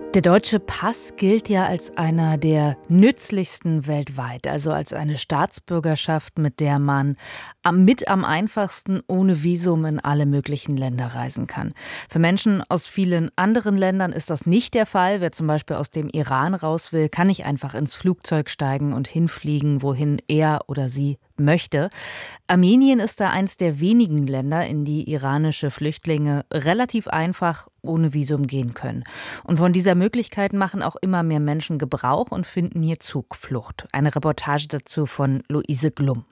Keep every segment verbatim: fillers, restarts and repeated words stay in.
Der deutsche Pass gilt ja als einer der nützlichsten weltweit, also als eine Staatsbürgerschaft, mit der man am, mit am einfachsten ohne Visum in alle möglichen Länder reisen kann. Für Menschen aus vielen anderen Ländern ist das nicht der Fall. Wer zum Beispiel aus dem Iran raus will, kann nicht einfach ins Flugzeug steigen und hinfliegen, wohin er oder sie möchte. Armenien ist da eins der wenigen Länder, in die iranische Flüchtlinge relativ einfach ohne Visum gehen können. Und von dieser Möglichkeit machen auch immer mehr Menschen Gebrauch und finden hier Zugflucht. Eine Reportage dazu von Luise Glum.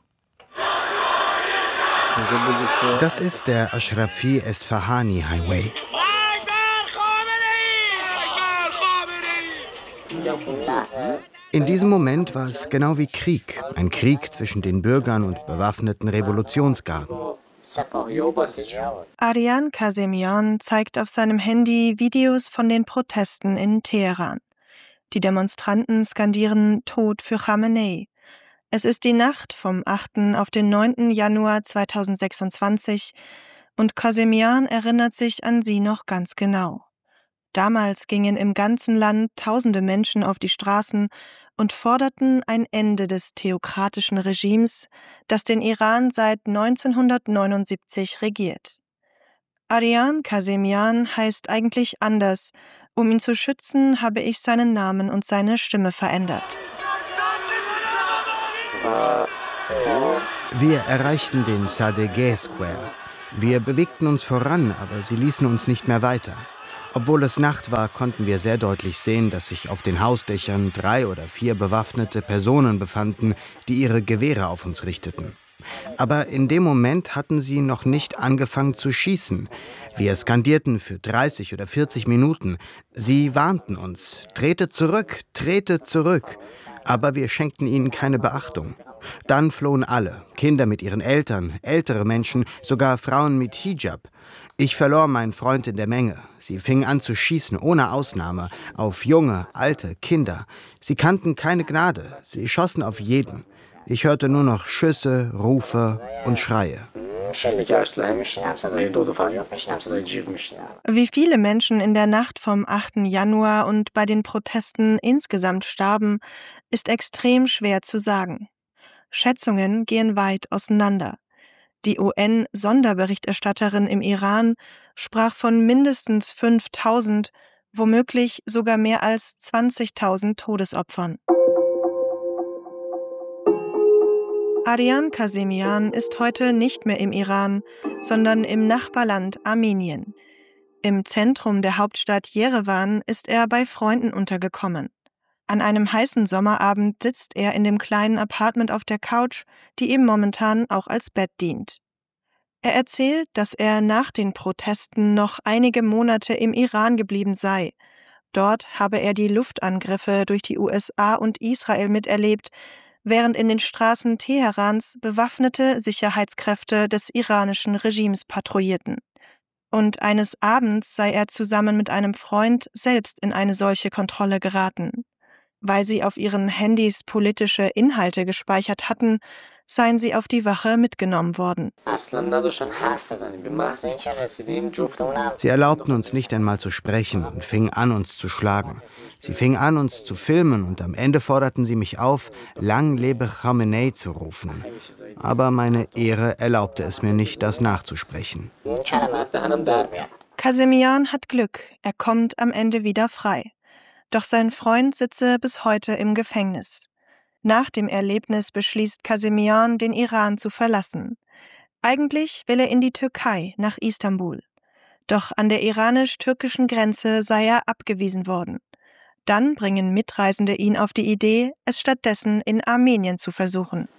Das ist der Ashrafi Esfahani Highway. In diesem Moment war es genau wie Krieg. Ein Krieg zwischen den Bürgern und bewaffneten Revolutionsgarden. Aryan Kasemian zeigt auf seinem Handy Videos von den Protesten in Teheran. Die Demonstranten skandieren Tod für Khamenei. Es ist die Nacht vom achten auf den neunten Januar zweitausendsechsundzwanzig und Kasemian erinnert sich an sie noch ganz genau. Damals gingen im ganzen Land tausende Menschen auf die Straßen und forderten ein Ende des theokratischen Regimes, das den Iran seit neunzehnhundertneunundsiebzig regiert. Aryan Kasemian heißt eigentlich anders. Um ihn zu schützen, habe ich seinen Namen und seine Stimme verändert. Wir erreichten den Sadegh Square. Wir bewegten uns voran, aber sie ließen uns nicht mehr weiter. Obwohl es Nacht war, konnten wir sehr deutlich sehen, dass sich auf den Hausdächern drei oder vier bewaffnete Personen befanden, die ihre Gewehre auf uns richteten. Aber in dem Moment hatten sie noch nicht angefangen zu schießen. Wir skandierten für dreißig oder vierzig Minuten. Sie warnten uns: Tretet zurück, tretet zurück. Aber wir schenkten ihnen keine Beachtung. Dann flohen alle, Kinder mit ihren Eltern, ältere Menschen, sogar Frauen mit Hijab. Ich verlor meinen Freund in der Menge. Sie fingen an zu schießen, ohne Ausnahme, auf junge, alte, Kinder. Sie kannten keine Gnade. Sie schossen auf jeden. Ich hörte nur noch Schüsse, Rufe und Schreie. Wie viele Menschen in der Nacht vom achten Januar und bei den Protesten insgesamt starben, ist extrem schwer zu sagen. Schätzungen gehen weit auseinander. Die U N-Sonderberichterstatterin im Iran sprach von mindestens fünftausend, womöglich sogar mehr als zwanzigtausend Todesopfern. Aryan Kasemian ist heute nicht mehr im Iran, sondern im Nachbarland Armenien. Im Zentrum der Hauptstadt Jerewan ist er bei Freunden untergekommen. An einem heißen Sommerabend sitzt er in dem kleinen Apartment auf der Couch, die ihm momentan auch als Bett dient. Er erzählt, dass er nach den Protesten noch einige Monate im Iran geblieben sei. Dort habe er die Luftangriffe durch die U S A und Israel miterlebt, während in den Straßen Teherans bewaffnete Sicherheitskräfte des iranischen Regimes patrouillierten. Und eines Abends sei er zusammen mit einem Freund selbst in eine solche Kontrolle geraten. Weil sie auf ihren Handys politische Inhalte gespeichert hatten, seien sie auf die Wache mitgenommen worden. Sie erlaubten uns nicht einmal zu sprechen und fingen an, uns zu schlagen. Sie fingen an, uns zu filmen, und am Ende forderten sie mich auf, Lang lebe Khamenei zu rufen. Aber meine Ehre erlaubte es mir nicht, das nachzusprechen. Kasemian hat Glück, er kommt am Ende wieder frei. Doch sein Freund sitze bis heute im Gefängnis. Nach dem Erlebnis beschließt Kasemian, den Iran zu verlassen. Eigentlich will er in die Türkei, nach Istanbul. Doch an der iranisch-türkischen Grenze sei er abgewiesen worden. Dann bringen Mitreisende ihn auf die Idee, es stattdessen in Armenien zu versuchen.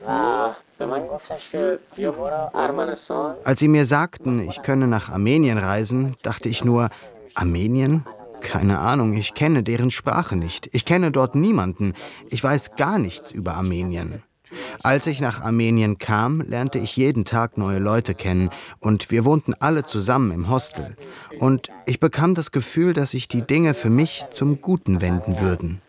Als sie mir sagten, ich könne nach Armenien reisen, dachte ich nur: Armenien? Keine Ahnung, ich kenne deren Sprache nicht. Ich kenne dort niemanden. Ich weiß gar nichts über Armenien. Als ich nach Armenien kam, lernte ich jeden Tag neue Leute kennen, und wir wohnten alle zusammen im Hostel. Und ich bekam das Gefühl, dass sich die Dinge für mich zum Guten wenden würden.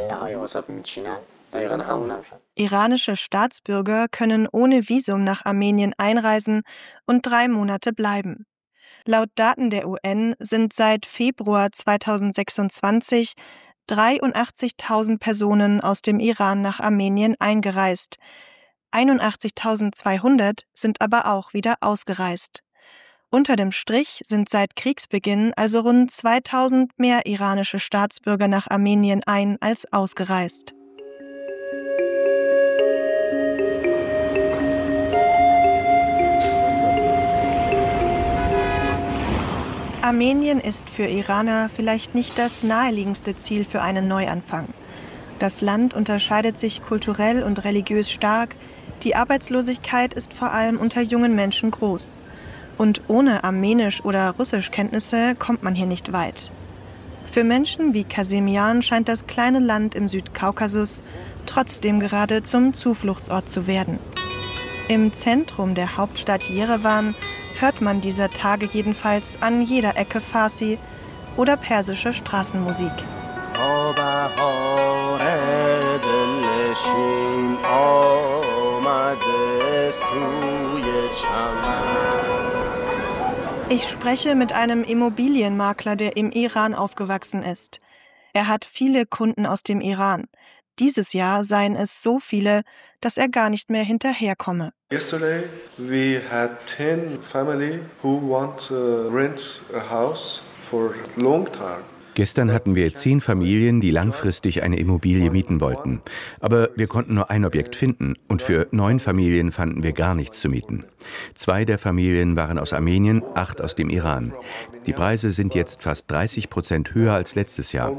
Iranische Staatsbürger können ohne Visum nach Armenien einreisen und drei Monate bleiben. Laut Daten der U N sind seit Februar zweitausendsechsundzwanzig dreiundachtzigtausend Personen aus dem Iran nach Armenien eingereist. einundachtzigtausendzweihundert sind aber auch wieder ausgereist. Unter dem Strich sind seit Kriegsbeginn also rund zweitausend mehr iranische Staatsbürger nach Armenien ein als ausgereist. Armenien ist für Iraner vielleicht nicht das naheliegendste Ziel für einen Neuanfang. Das Land unterscheidet sich kulturell und religiös stark, die Arbeitslosigkeit ist vor allem unter jungen Menschen groß. Und ohne Armenisch- oder Russischkenntnisse kommt man hier nicht weit. Für Menschen wie Kasemian scheint das kleine Land im Südkaukasus trotzdem gerade zum Zufluchtsort zu werden. Im Zentrum der Hauptstadt Jerewan hört man dieser Tage jedenfalls an jeder Ecke Farsi oder persische Straßenmusik. Ich spreche mit einem Immobilienmakler, der im Iran aufgewachsen ist. Er hat viele Kunden aus dem Iran. Dieses Jahr seien es so viele, dass er gar nicht mehr hinterherkomme. Yesterday we had ten family who want to rent a house for a long time. Gestern hatten wir zehn Familien, die langfristig eine Immobilie mieten wollten. Aber wir konnten nur ein Objekt finden und für neun Familien fanden wir gar nichts zu mieten. Zwei der Familien waren aus Armenien, acht aus dem Iran. Die Preise sind jetzt fast dreißig Prozent höher als letztes Jahr.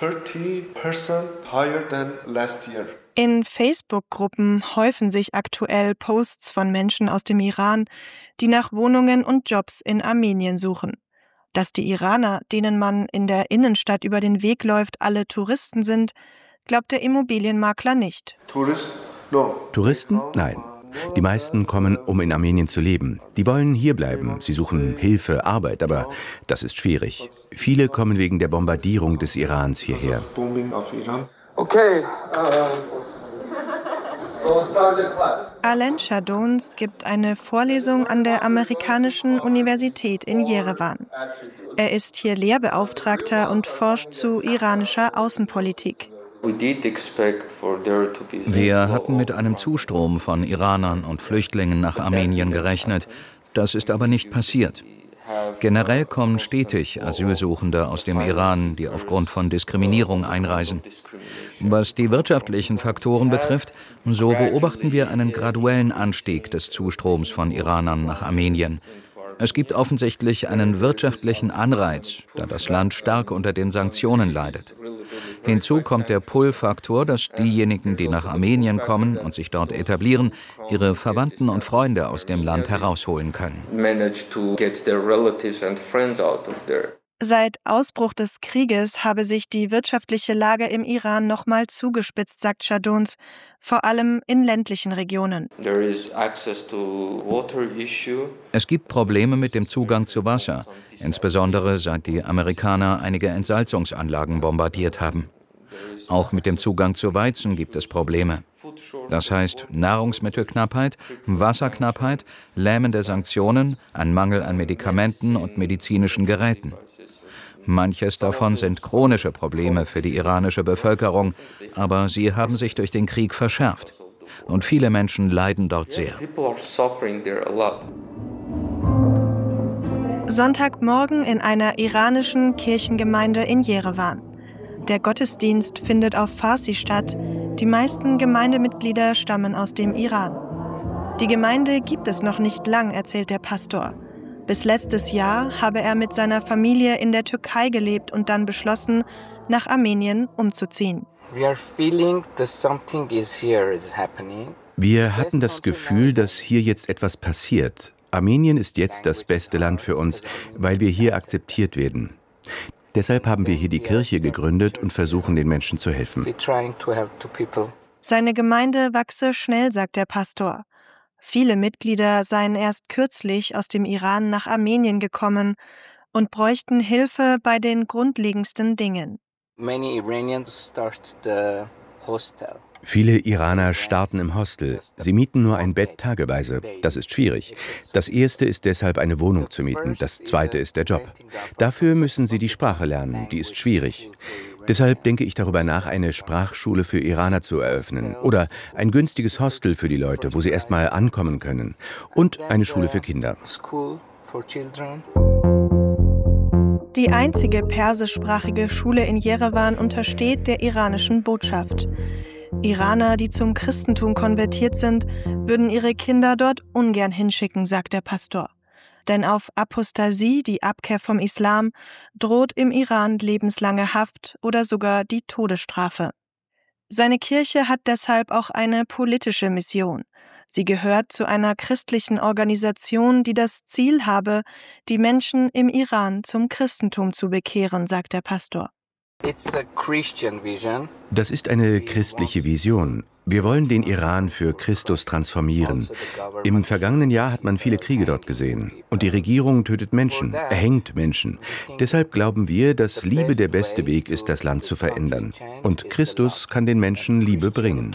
In Facebook-Gruppen häufen sich aktuell Posts von Menschen aus dem Iran, die nach Wohnungen und Jobs in Armenien suchen. Dass die Iraner, denen man in der Innenstadt über den Weg läuft, alle Touristen sind, glaubt der Immobilienmakler nicht. Tourist? No. Touristen? Nein. Die meisten kommen, um in Armenien zu leben. Die wollen hierbleiben. Sie suchen Hilfe, Arbeit, aber das ist schwierig. Viele kommen wegen der Bombardierung des Irans hierher. Okay. Alain Chardons gibt eine Vorlesung an der amerikanischen Universität in Jerewan. Er ist hier Lehrbeauftragter und forscht zu iranischer Außenpolitik. Wir hatten mit einem Zustrom von Iranern und Flüchtlingen nach Armenien gerechnet. Das ist aber nicht passiert. Generell kommen stetig Asylsuchende aus dem Iran, die aufgrund von Diskriminierung einreisen. Was die wirtschaftlichen Faktoren betrifft, so beobachten wir einen graduellen Anstieg des Zustroms von Iranern nach Armenien. Es gibt offensichtlich einen wirtschaftlichen Anreiz, da das Land stark unter den Sanktionen leidet. Hinzu kommt der Pull-Faktor, dass diejenigen, die nach Armenien kommen und sich dort etablieren, ihre Verwandten und Freunde aus dem Land herausholen können. Seit Ausbruch des Krieges habe sich die wirtschaftliche Lage im Iran nochmal zugespitzt, sagt Chardons, vor allem in ländlichen Regionen. Es gibt Probleme mit dem Zugang zu Wasser, insbesondere seit die Amerikaner einige Entsalzungsanlagen bombardiert haben. Auch mit dem Zugang zu Weizen gibt es Probleme. Das heißt Nahrungsmittelknappheit, Wasserknappheit, lähmende Sanktionen, ein Mangel an Medikamenten und medizinischen Geräten. Manches davon sind chronische Probleme für die iranische Bevölkerung, aber sie haben sich durch den Krieg verschärft. Und viele Menschen leiden dort sehr. Sonntagmorgen in einer iranischen Kirchengemeinde in Jerewan. Der Gottesdienst findet auf Farsi statt. Die meisten Gemeindemitglieder stammen aus dem Iran. Die Gemeinde gibt es noch nicht lang, erzählt der Pastor. Bis letztes Jahr habe er mit seiner Familie in der Türkei gelebt und dann beschlossen, nach Armenien umzuziehen. Wir hatten das Gefühl, dass hier jetzt etwas passiert. Armenien ist jetzt das beste Land für uns, weil wir hier akzeptiert werden. Deshalb haben wir hier die Kirche gegründet und versuchen, den Menschen zu helfen. Seine Gemeinde wachse schnell, sagt der Pastor. Viele Mitglieder seien erst kürzlich aus dem Iran nach Armenien gekommen und bräuchten Hilfe bei den grundlegendsten Dingen. Viele Iraner starten im Hostel. Sie mieten nur ein Bett tageweise. Das ist schwierig. Das erste ist deshalb, eine Wohnung zu mieten. Das zweite ist der Job. Dafür müssen sie die Sprache lernen. Die ist schwierig. Deshalb denke ich darüber nach, eine Sprachschule für Iraner zu eröffnen. Oder ein günstiges Hostel für die Leute, wo sie erst mal ankommen können. Und eine Schule für Kinder. Die einzige persischsprachige Schule in Jerewan untersteht der iranischen Botschaft. Iraner, die zum Christentum konvertiert sind, würden ihre Kinder dort ungern hinschicken, sagt der Pastor. Denn auf Apostasie, die Abkehr vom Islam, droht im Iran lebenslange Haft oder sogar die Todesstrafe. Seine Kirche hat deshalb auch eine politische Mission. Sie gehört zu einer christlichen Organisation, die das Ziel habe, die Menschen im Iran zum Christentum zu bekehren, sagt der Pastor. Das ist eine christliche Vision. Wir wollen den Iran für Christus transformieren. Im vergangenen Jahr hat man viele Kriege dort gesehen. Und die Regierung tötet Menschen, erhängt Menschen. Deshalb glauben wir, dass Liebe der beste Weg ist, das Land zu verändern. Und Christus kann den Menschen Liebe bringen.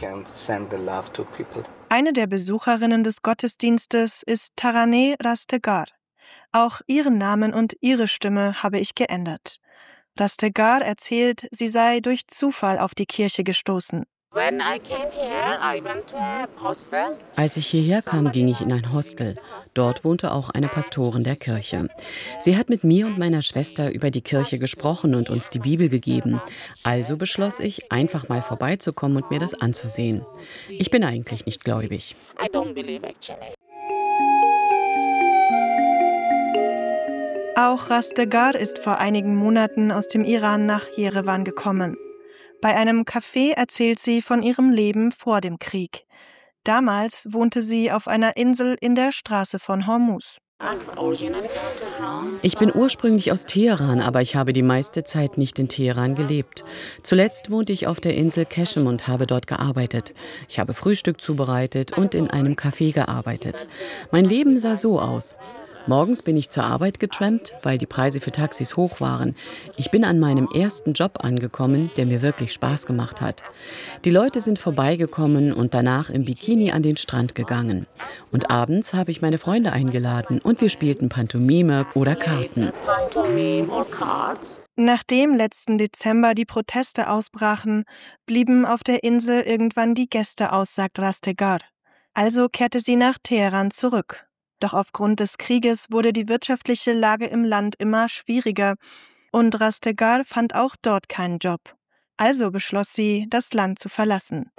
Eine der Besucherinnen des Gottesdienstes ist Taraneh Rastegar. Auch ihren Namen und ihre Stimme habe ich geändert. Rastegar erzählt, sie sei durch Zufall auf die Kirche gestoßen. Als ich hierher kam, ging ich in ein Hostel. Dort wohnte auch eine Pastorin der Kirche. Sie hat mit mir und meiner Schwester über die Kirche gesprochen und uns die Bibel gegeben. Also beschloss ich, einfach mal vorbeizukommen und mir das anzusehen. Ich bin eigentlich nicht gläubig. Auch Rastegar ist vor einigen Monaten aus dem Iran nach Jerewan gekommen. Bei einem Café erzählt sie von ihrem Leben vor dem Krieg. Damals wohnte sie auf einer Insel in der Straße von Hormuz. Ich bin ursprünglich aus Teheran, aber ich habe die meiste Zeit nicht in Teheran gelebt. Zuletzt wohnte ich auf der Insel Keshem und habe dort gearbeitet. Ich habe Frühstück zubereitet und in einem Café gearbeitet. Mein Leben sah so aus. Morgens bin ich zur Arbeit getrampt, weil die Preise für Taxis hoch waren. Ich bin an meinem ersten Job angekommen, der mir wirklich Spaß gemacht hat. Die Leute sind vorbeigekommen und danach im Bikini an den Strand gegangen. Und abends habe ich meine Freunde eingeladen und wir spielten Pantomime oder Karten. Nachdem letzten Dezember die Proteste ausbrachen, blieben auf der Insel irgendwann die Gäste aus, sagt Rastegar. Also kehrte sie nach Teheran zurück. Doch aufgrund des Krieges wurde die wirtschaftliche Lage im Land immer schwieriger und Rastegar fand auch dort keinen Job. Also beschloss sie, das Land zu verlassen.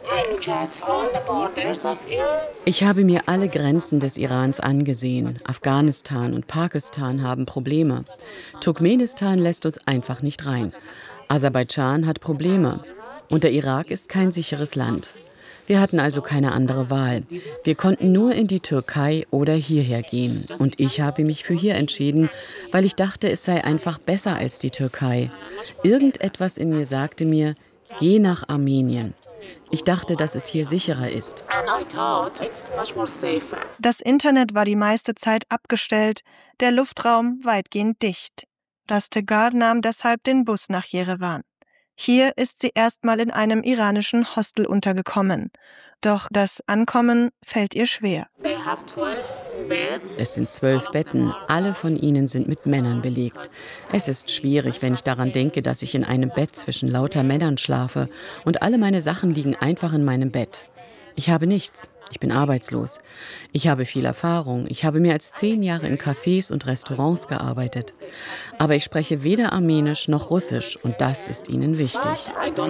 Ich habe mir alle Grenzen des Irans angesehen. Afghanistan und Pakistan haben Probleme. Turkmenistan lässt uns einfach nicht rein. Aserbaidschan hat Probleme. Und der Irak ist kein sicheres Land. Wir hatten also keine andere Wahl. Wir konnten nur in die Türkei oder hierher gehen. Und ich habe mich für hier entschieden, weil ich dachte, es sei einfach besser als die Türkei. Irgendetwas in mir sagte mir, geh nach Armenien. Ich dachte, dass es hier sicherer ist. Das Internet war die meiste Zeit abgestellt, der Luftraum weitgehend dicht. Rastegar nahm deshalb den Bus nach Jerewan. Hier ist sie erstmal in einem iranischen Hostel untergekommen. Doch das Ankommen fällt ihr schwer. Es sind zwölf Betten, alle von ihnen sind mit Männern belegt. Es ist schwierig, wenn ich daran denke, dass ich in einem Bett zwischen lauter Männern schlafe und alle meine Sachen liegen einfach in meinem Bett. Ich habe nichts. Ich bin arbeitslos. Ich habe viel Erfahrung. Ich habe mehr als zehn Jahre in Cafés und Restaurants gearbeitet. Aber ich spreche weder Armenisch noch Russisch und das ist ihnen wichtig.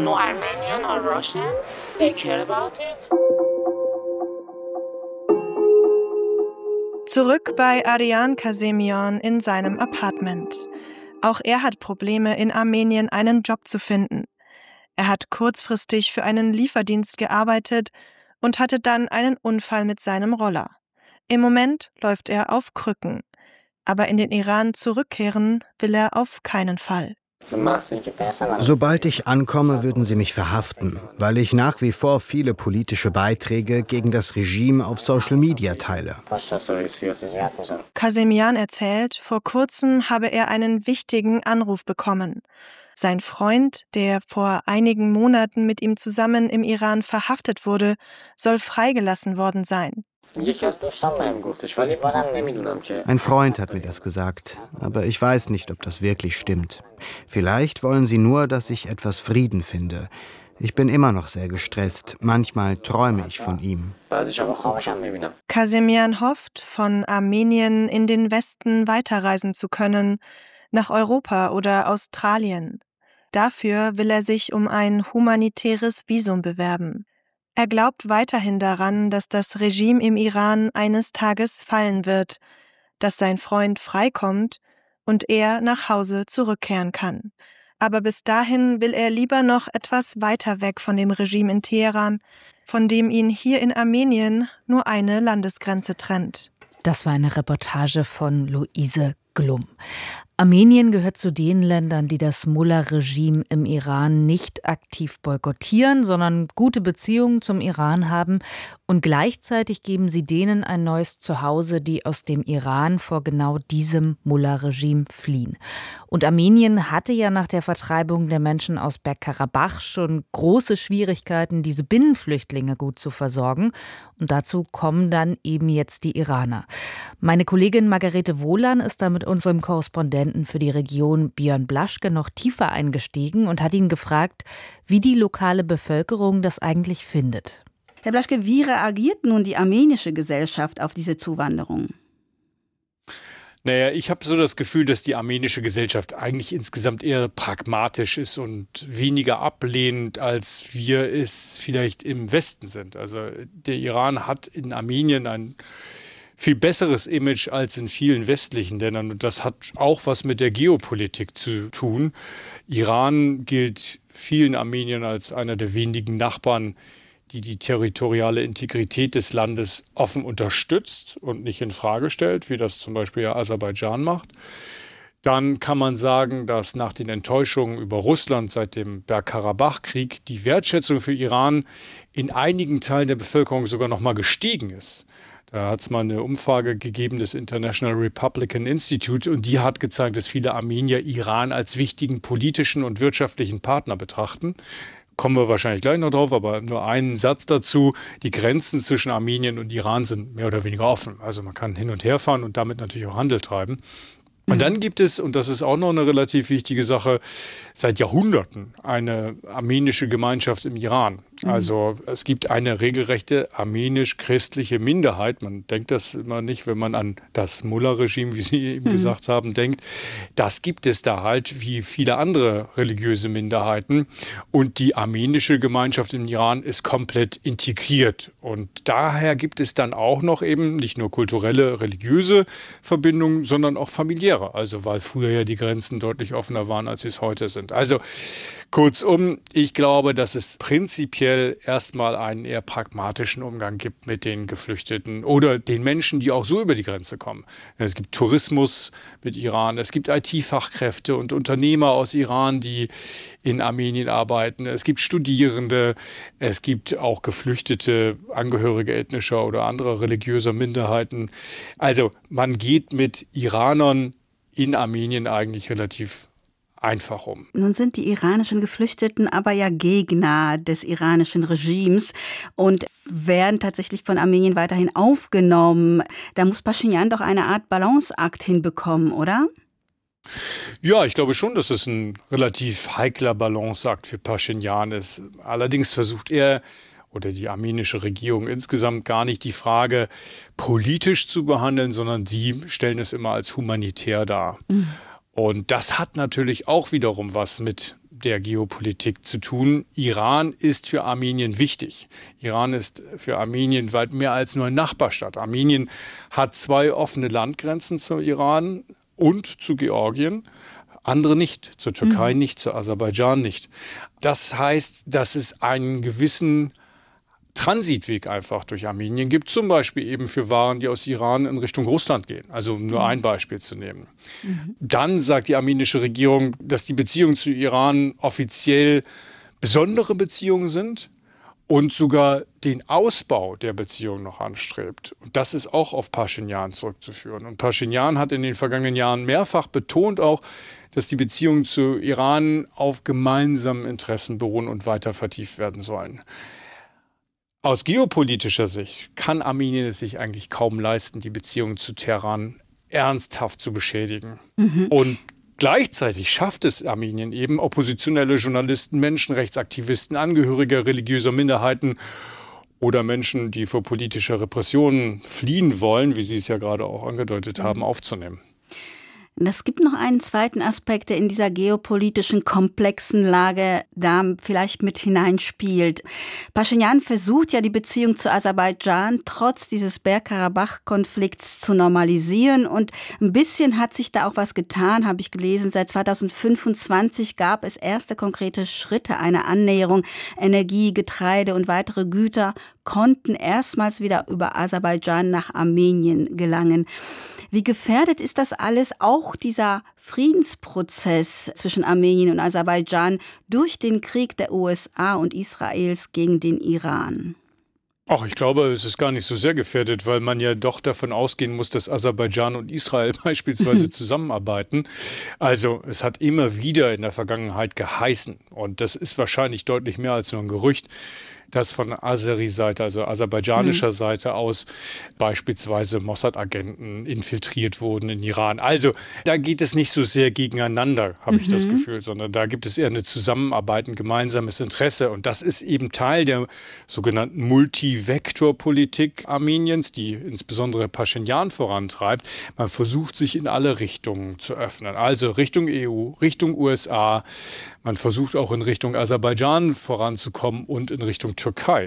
Zurück bei Arian Kasemian in seinem Apartment. Auch er hat Probleme, in Armenien einen Job zu finden. Er hat kurzfristig für einen Lieferdienst gearbeitet und hatte dann einen Unfall mit seinem Roller. Im Moment läuft er auf Krücken. Aber in den Iran zurückkehren will er auf keinen Fall. Sobald ich ankomme, würden sie mich verhaften, weil ich nach wie vor viele politische Beiträge gegen das Regime auf Social Media teile. Kazemian erzählt, vor kurzem habe er einen wichtigen Anruf bekommen. Sein Freund, der vor einigen Monaten mit ihm zusammen im Iran verhaftet wurde, soll freigelassen worden sein. Ein Freund hat mir das gesagt, aber ich weiß nicht, ob das wirklich stimmt. Vielleicht wollen sie nur, dass ich etwas Frieden finde. Ich bin immer noch sehr gestresst. Manchmal träume ich von ihm. Kazemian hofft, von Armenien in den Westen weiterreisen zu können, nach Europa oder Australien. Dafür will er sich um ein humanitäres Visum bewerben. Er glaubt weiterhin daran, dass das Regime im Iran eines Tages fallen wird, dass sein Freund freikommt und er nach Hause zurückkehren kann. Aber bis dahin will er lieber noch etwas weiter weg von dem Regime in Teheran, von dem ihn hier in Armenien nur eine Landesgrenze trennt. Das war eine Reportage von Luise Glum. Armenien gehört zu den Ländern, die das Mullah-Regime im Iran nicht aktiv boykottieren, sondern gute Beziehungen zum Iran haben. Und gleichzeitig geben sie denen ein neues Zuhause, die aus dem Iran vor genau diesem Mullah-Regime fliehen. Und Armenien hatte ja nach der Vertreibung der Menschen aus Bergkarabach schon große Schwierigkeiten, diese Binnenflüchtlinge gut zu versorgen. Und dazu kommen dann eben jetzt die Iraner. Meine Kollegin Margarete Wohlan ist da mit unserem Korrespondenten für die Region Björn Blaschke noch tiefer eingestiegen und hat ihn gefragt, wie die lokale Bevölkerung das eigentlich findet. Herr Blaschke, wie reagiert nun die armenische Gesellschaft auf diese Zuwanderung? Naja, ich habe so das Gefühl, dass die armenische Gesellschaft eigentlich insgesamt eher pragmatisch ist und weniger ablehnend, als wir es vielleicht im Westen sind. Also der Iran hat in Armenien ein viel besseres Image als in vielen westlichen Ländern. Und das hat auch was mit der Geopolitik zu tun. Iran gilt vielen Armeniern als einer der wenigen Nachbarn, die die territoriale Integrität des Landes offen unterstützt und nicht in Frage stellt, wie das zum Beispiel ja Aserbaidschan macht. Dann kann man sagen, dass nach den Enttäuschungen über Russland seit dem Bergkarabach-Krieg die Wertschätzung für Iran in einigen Teilen der Bevölkerung sogar noch mal gestiegen ist. Da hat es mal eine Umfrage gegeben des International Republican Institute und die hat gezeigt, dass viele Armenier Iran als wichtigen politischen und wirtschaftlichen Partner betrachten. Kommen wir wahrscheinlich gleich noch drauf, aber nur einen Satz dazu. Die Grenzen zwischen Armenien und Iran sind mehr oder weniger offen. Also man kann hin und her fahren und damit natürlich auch Handel treiben. Und dann gibt es, und das ist auch noch eine relativ wichtige Sache, seit Jahrhunderten eine armenische Gemeinschaft im Iran. Also es gibt eine regelrechte armenisch-christliche Minderheit. Man denkt das immer nicht, wenn man an das Mullah-Regime, wie Sie eben mhm. gesagt haben, denkt. Das gibt es da halt wie viele andere religiöse Minderheiten. Und die armenische Gemeinschaft im Iran ist komplett integriert. Und daher gibt es dann auch noch eben nicht nur kulturelle, religiöse Verbindungen, sondern auch familiäre. Also weil früher ja die Grenzen deutlich offener waren, als sie es heute sind. Also kurzum, ich glaube, dass es prinzipiell erstmal einen eher pragmatischen Umgang gibt mit den Geflüchteten oder den Menschen, die auch so über die Grenze kommen. Es gibt Tourismus mit Iran, es gibt I T-Fachkräfte und Unternehmer aus Iran, die in Armenien arbeiten. Es gibt Studierende, es gibt auch geflüchtete Angehörige ethnischer oder anderer religiöser Minderheiten. Also man geht mit Iranern in Armenien eigentlich relativ einfach um. Nun sind die iranischen Geflüchteten aber ja Gegner des iranischen Regimes und werden tatsächlich von Armenien weiterhin aufgenommen. Da muss Paschinjan doch eine Art Balanceakt hinbekommen, oder? Ja, ich glaube schon, dass es ein relativ heikler Balanceakt für Paschinjan ist. Allerdings versucht er oder die armenische Regierung insgesamt gar nicht die Frage politisch zu behandeln, sondern sie stellen es immer als humanitär dar. Mhm. Und das hat natürlich auch wiederum was mit der Geopolitik zu tun. Iran ist für Armenien wichtig. Iran ist für Armenien weit mehr als nur ein Nachbarstaat. Armenien hat zwei offene Landgrenzen zu Iran und zu Georgien, andere nicht, zur Türkei mhm. nicht, zu Aserbaidschan nicht. Das heißt, dass es einen gewissen Transitweg einfach durch Armenien gibt, zum Beispiel eben für Waren, die aus Iran in Richtung Russland gehen. Also um nur ein Beispiel zu nehmen. Mhm. Dann sagt die armenische Regierung, dass die Beziehungen zu Iran offiziell besondere Beziehungen sind und sogar den Ausbau der Beziehungen noch anstrebt. Und das ist auch auf Paschinjan zurückzuführen. Und Paschinjan hat in den vergangenen Jahren mehrfach betont auch, dass die Beziehungen zu Iran auf gemeinsamen Interessen beruhen und weiter vertieft werden sollen. Aus geopolitischer Sicht kann Armenien es sich eigentlich kaum leisten, die Beziehungen zu Teheran ernsthaft zu beschädigen. Mhm. Und gleichzeitig schafft es Armenien eben, oppositionelle Journalisten, Menschenrechtsaktivisten, Angehörige religiöser Minderheiten oder Menschen, die vor politischer Repression fliehen wollen, wie Sie es ja gerade auch angedeutet haben, aufzunehmen. Und es gibt noch einen zweiten Aspekt, der in dieser geopolitischen, komplexen Lage da vielleicht mit hineinspielt. Paschinjan versucht ja, die Beziehung zu Aserbaidschan trotz dieses Bergkarabach-Konflikts zu normalisieren. Und ein bisschen hat sich da auch was getan, habe ich gelesen. Seit zweitausendfünfundzwanzig gab es erste konkrete Schritte einer Annäherung. Energie, Getreide und weitere Güter konnten erstmals wieder über Aserbaidschan nach Armenien gelangen. Wie gefährdet ist das alles, auch dieser Friedensprozess zwischen Armenien und Aserbaidschan durch den Krieg der U S A und Israels gegen den Iran? Ach, ich glaube, es ist gar nicht so sehr gefährdet, weil man ja doch davon ausgehen muss, dass Aserbaidschan und Israel beispielsweise zusammenarbeiten. Also es hat immer wieder in der Vergangenheit geheißen, und das ist wahrscheinlich deutlich mehr als nur ein Gerücht, dass von Azeri-Seite, also aserbaidschanischer mhm. Seite aus beispielsweise Mossad-Agenten infiltriert wurden in Iran. Also da geht es nicht so sehr gegeneinander, habe mhm. ich das Gefühl, sondern da gibt es eher eine Zusammenarbeit, ein gemeinsames Interesse. Und das ist eben Teil der sogenannten Multivektor-Politik Armeniens, die insbesondere Paschinjan vorantreibt. Man versucht, sich in alle Richtungen zu öffnen. Also Richtung E U, Richtung U S A. Man versucht auch in Richtung Aserbaidschan voranzukommen und in Richtung Türkei.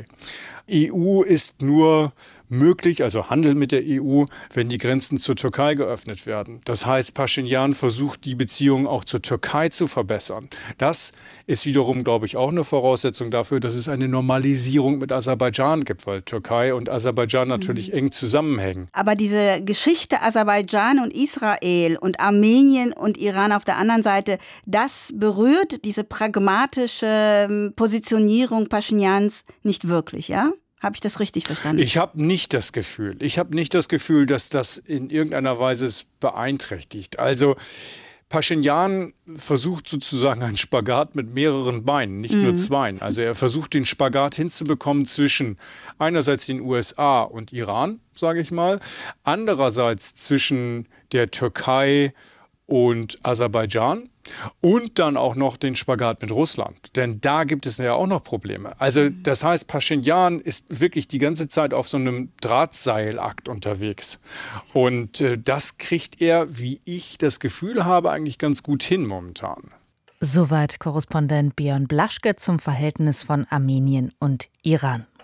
E U ist nur möglich, also Handel mit der E U, wenn die Grenzen zur Türkei geöffnet werden. Das heißt, Paschinjan versucht, die Beziehungen auch zur Türkei zu verbessern. Das ist wiederum, glaube ich, auch eine Voraussetzung dafür, dass es eine Normalisierung mit Aserbaidschan gibt, weil Türkei und Aserbaidschan natürlich mhm. eng zusammenhängen. Aber diese Geschichte Aserbaidschan und Israel und Armenien und Iran auf der anderen Seite, das berührt diese pragmatische Positionierung Paschinjans nicht wirklich, ja? Habe ich das richtig verstanden? Ich habe nicht das Gefühl. Ich habe nicht das Gefühl, dass das in irgendeiner Weise es beeinträchtigt. Also Paschinjan versucht sozusagen einen Spagat mit mehreren Beinen, nicht mhm. nur zwei. Also er versucht den Spagat hinzubekommen zwischen einerseits den U S A und Iran, sage ich mal, andererseits zwischen der Türkei und Aserbaidschan. Und dann auch noch den Spagat mit Russland. Denn da gibt es ja auch noch Probleme. Also das heißt, Paschinjan ist wirklich die ganze Zeit auf so einem Drahtseilakt unterwegs. Und äh, das kriegt er, wie ich das Gefühl habe, eigentlich ganz gut hin momentan. Soweit Korrespondent Björn Blaschke zum Verhältnis von Armenien und Iran.